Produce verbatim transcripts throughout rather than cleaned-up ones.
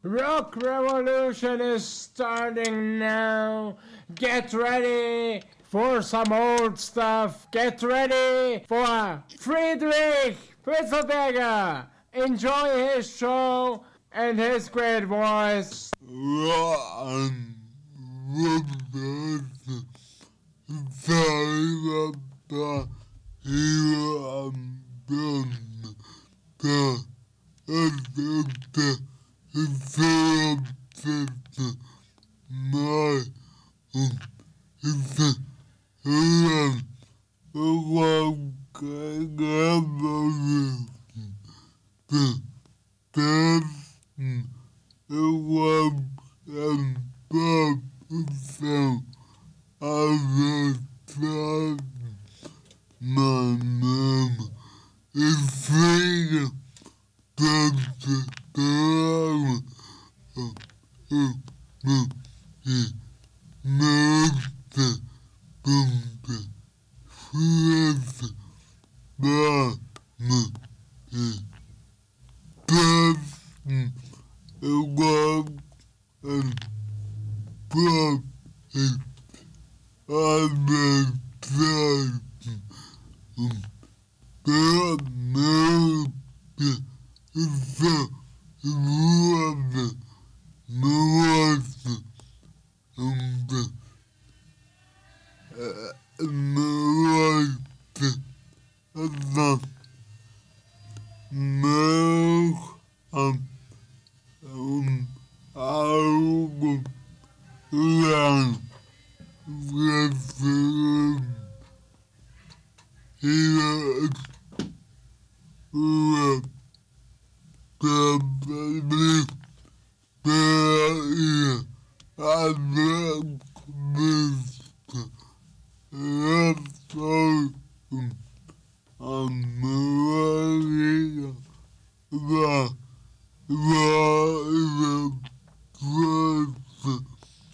Rock Revolution is starting now. Get ready for some old stuff. Get ready for Friedrich Witzelberger. Enjoy his show and his great voice. Sorry about you um the the the the my um the um the the the the the I was proud my mom is free from the door. Oh, oh, oh, yeah. Mom, the boom, the friends, mom, yeah. Person, a love, and love, and I'm a child. Um, but now, yeah, it's a love, no one, um, the, uh, no one, the, no, um, um, I will with the here with the baby there I love this episode I'm ready the the the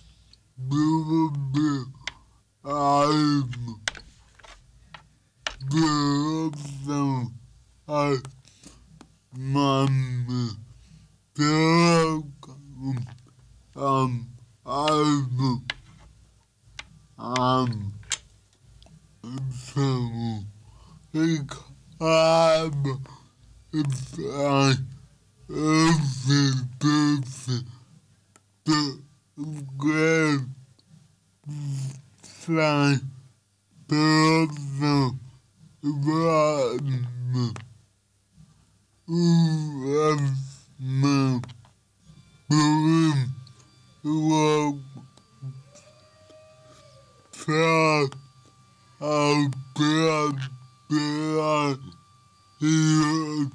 the I'm the I mom welcome um I'm I'm so think I'm it's I every person the grand fly person run who has no room to try how bad they are here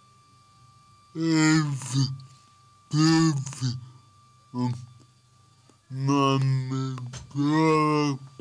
is this um, my brother